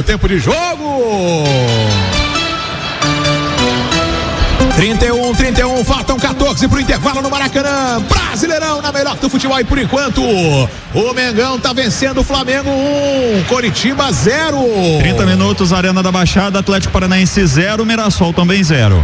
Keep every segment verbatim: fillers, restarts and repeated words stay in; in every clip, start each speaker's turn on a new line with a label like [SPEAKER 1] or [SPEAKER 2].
[SPEAKER 1] tempo de jogo. trinta e um, trinta e um, faltam quatorze pro intervalo no Maracanã. Brasileirão na melhor do futebol e por enquanto o Mengão tá vencendo o Flamengo um, Coritiba zero.
[SPEAKER 2] trinta minutos, Arena da Baixada, Atlético Paranaense zero, Mirassol também zero.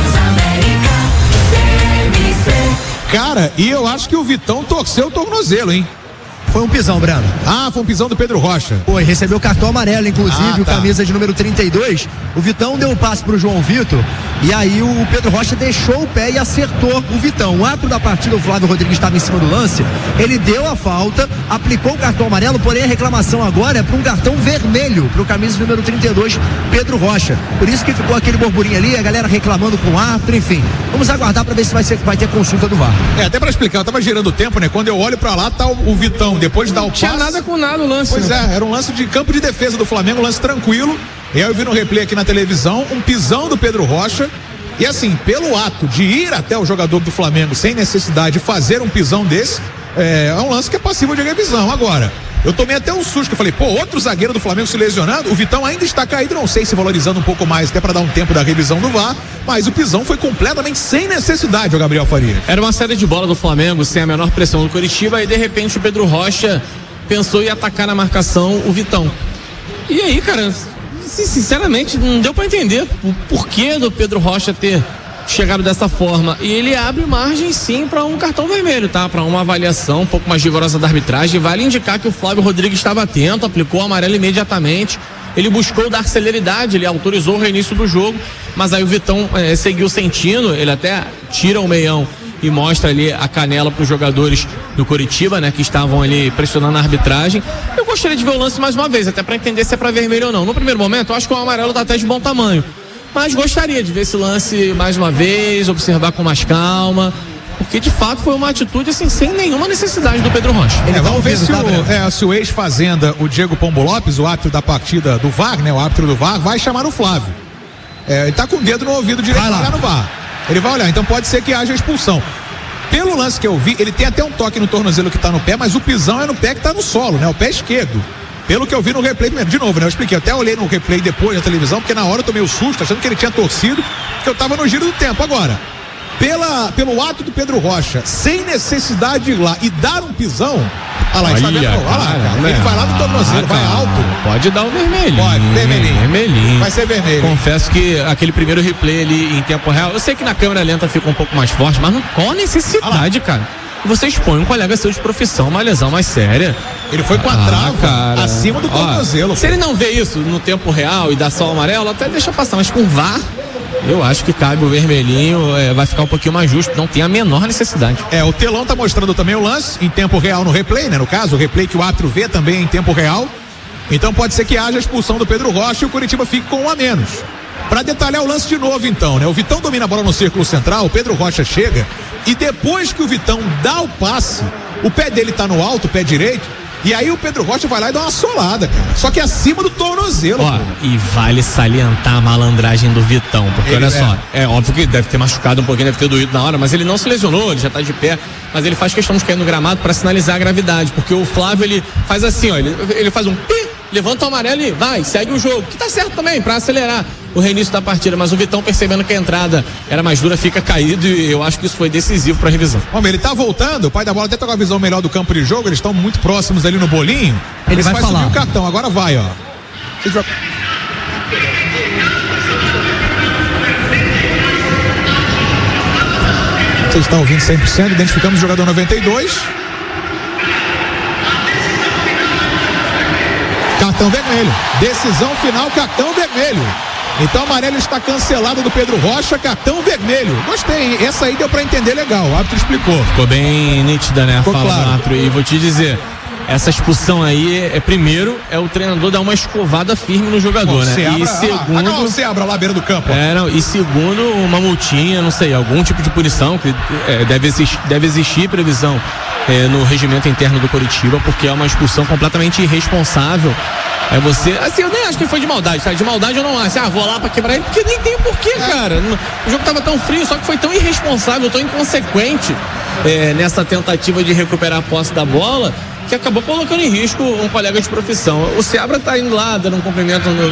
[SPEAKER 1] Cara, e eu acho que o Vitão torceu o tornozelo, hein?
[SPEAKER 3] Foi um pisão, Breno.
[SPEAKER 1] Ah, foi um pisão do Pedro Rocha.
[SPEAKER 3] Foi, recebeu cartão amarelo, inclusive, ah, tá. O camisa de número trinta e dois. O Vitão deu um passe pro João Vitor e aí o Pedro Rocha deixou o pé e acertou o Vitão. O árbitro da partida, o Flávio Rodrigues, estava em cima do lance, ele deu a falta, aplicou o cartão amarelo, porém a reclamação agora é para um cartão vermelho pro camisa de número trinta e dois, Pedro Rocha. Por isso que ficou aquele burburinho ali, a galera reclamando com o árbitro, enfim. Vamos aguardar para ver se vai, ser, vai ter consulta do V A R.
[SPEAKER 1] É, até para explicar, eu tava girando o tempo, né? Quando eu olho para lá, tá o, o Vitão, depois de dar o passe.
[SPEAKER 4] Tinha nada com nada o lance.
[SPEAKER 1] Pois
[SPEAKER 4] né?
[SPEAKER 1] é, era um lance de campo de defesa do Flamengo, um lance tranquilo. E aí eu vi no replay aqui na televisão, um pisão do Pedro Rocha. E assim, pelo ato de ir até o jogador do Flamengo sem necessidade de fazer um pisão desse, é, é um lance que é passível de revisão. Agora, eu tomei até um susto, que eu falei, pô, outro zagueiro do Flamengo se lesionando, o Vitão ainda está caído, não sei se valorizando um pouco mais, até para dar um tempo da revisão do V A R, mas o pisão foi completamente sem necessidade, o Gabriel Faria.
[SPEAKER 4] Era uma saída de bola do Flamengo, sem a menor pressão do Coritiba, e de repente o Pedro Rocha pensou em atacar na marcação o Vitão. E aí, cara, sinceramente, não deu para entender o porquê do Pedro Rocha ter chegado dessa forma. E ele abre margem sim para um cartão vermelho, tá? Para uma avaliação um pouco mais rigorosa da arbitragem. Vale indicar que o Flávio Rodrigues estava atento, aplicou o amarelo imediatamente. Ele buscou dar celeridade, ele autorizou o reinício do jogo, mas aí o Vitão eh, seguiu sentindo, ele até tira o meião e mostra ali a canela para os jogadores do Coritiba, né, que estavam ali pressionando a arbitragem. Eu gostaria de ver o lance mais uma vez, até para entender se é para vermelho ou não. No primeiro momento, eu acho que o amarelo tá até de bom tamanho, mas gostaria de ver esse lance mais uma vez, observar com mais calma, porque de fato foi uma atitude assim, sem nenhuma necessidade do Pedro Rocha.
[SPEAKER 1] É, vamos ver se o, é, se o ex-fazenda, o Diego Pombo Lopes, o árbitro da partida do V A R, né, o árbitro do V A R, vai chamar o Flávio. É, ele tá com o dedo no ouvido direito para olhar no V A R. Ele vai olhar, então pode ser que haja expulsão. Pelo lance que eu vi, ele tem até um toque no tornozelo que tá no pé, mas o pisão é no pé que tá no solo, né? O pé esquerdo. Pelo que eu vi no replay primeiro, de novo, né? Eu expliquei, até olhei no replay depois da televisão, porque na hora eu tomei o susto, achando que ele tinha torcido, porque eu tava no giro do tempo. Agora, pela, pelo ato do Pedro Rocha, sem necessidade de ir lá e dar um pisão, olha lá, está vendo? Olha lá, cara, ele vai lá no tornozelo, vai alto.
[SPEAKER 4] Pode dar o vermelhinho.
[SPEAKER 1] Pode, vermelhinho.
[SPEAKER 4] Vermelhinho.
[SPEAKER 1] Vai ser vermelho.
[SPEAKER 4] Confesso que aquele primeiro replay ali em tempo real, eu sei que na câmera lenta fica um pouco mais forte, mas não, qual a necessidade, cara? Você expõe um colega seu de profissão, uma lesão mais séria.
[SPEAKER 1] Ele foi com a ah, trava cara. acima do tornozelo.
[SPEAKER 4] Se ele não vê isso no tempo real e dá só o amarelo, até deixa passar, mas com V A R, eu acho que cabe o vermelhinho, é, vai ficar um pouquinho mais justo, não tem a menor necessidade.
[SPEAKER 1] É, o telão tá mostrando também o lance em tempo real no replay, né? No caso, o replay que o árbitro vê também em tempo real. Então pode ser que haja a expulsão do Pedro Rocha e o Coritiba fique com um a menos. Para detalhar o lance de novo então, né? O Vitão domina a bola no círculo central, o Pedro Rocha chega e depois que o Vitão dá o passe, o pé dele tá no alto, o pé direito, e aí o Pedro Rocha vai lá e dá uma solada, cara. Só que acima do tornozelo.
[SPEAKER 4] Ó, e vale salientar a malandragem do Vitão, porque ele, olha só, é. é óbvio que deve ter machucado um pouquinho, deve ter doído na hora, mas ele não se lesionou, ele já tá de pé, mas ele faz questão de cair no gramado para sinalizar a gravidade, porque o Flávio, ele faz assim, ó, ele, ele faz um pi, levanta o amarelo e vai, segue o jogo, que tá certo também, para acelerar o reinício da partida, mas o Vitão, percebendo que a entrada era mais dura, fica caído, e eu acho que isso foi decisivo para a revisão.
[SPEAKER 1] Vamos ver, ele tá voltando, o pai da bola até tá com a visão melhor do campo de jogo, eles estão muito próximos ali no bolinho,
[SPEAKER 3] ele vai, vai falar.
[SPEAKER 1] Subir o cartão, agora vai, ó. Vocês estão ouvindo cem por cento, identificamos o jogador noventa e dois. Cartão vermelho. Decisão final, cartão vermelho. Então, amarelo está cancelado do Pedro Rocha, cartão vermelho. Gostei, hein? Essa aí deu pra entender legal, o árbitro explicou.
[SPEAKER 4] Ficou bem nítida, né? A
[SPEAKER 1] Ficou
[SPEAKER 4] fala
[SPEAKER 1] claro.
[SPEAKER 4] do árbitro. E vou te dizer, essa expulsão aí, é, é primeiro, é o treinador dar uma escovada firme no jogador,
[SPEAKER 1] Bom,
[SPEAKER 4] né?
[SPEAKER 1] Seabra,
[SPEAKER 4] E segundo...
[SPEAKER 1] Ah, não, você abre lá à beira do campo.
[SPEAKER 4] É, não, e segundo, uma multinha, não sei, algum tipo de punição, que é, deve, existir, deve existir previsão é, no regimento interno do Coritiba, porque é uma expulsão completamente irresponsável. É você, assim, eu nem acho que foi de maldade, tá? De maldade eu não acho, ah, vou lá pra quebrar ele, porque nem tem porquê, é. cara. O jogo tava tão frio, só que foi tão irresponsável, tão inconsequente é, nessa tentativa de recuperar a posse da bola, que acabou colocando em risco um colega de profissão. O Seabra tá indo lá, dando um cumprimento no